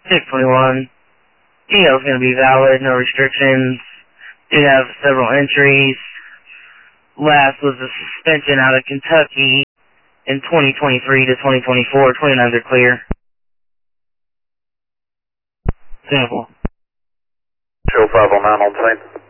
621. EO is going to be valid, no restrictions. Do have several entries. Last was a suspension out of Kentucky in 2023 to 2024. 29 are clear. Sample. Show 509 on site.